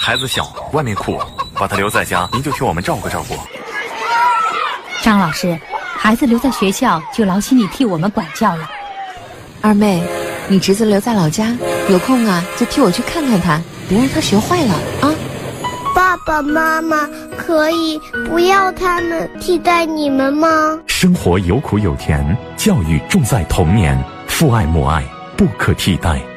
孩子小，外面哭，把他留在家，您就替我们照顾照顾。 张老师，孩子留在学校就劳心你替我们管教了。 二妹，你侄子留在老家，有空啊就替我去看看他，别让他学坏了啊。 爸爸妈妈可以不要他们替代你们吗？ 生活有苦有甜，教育重在童年，父爱母爱不可替代。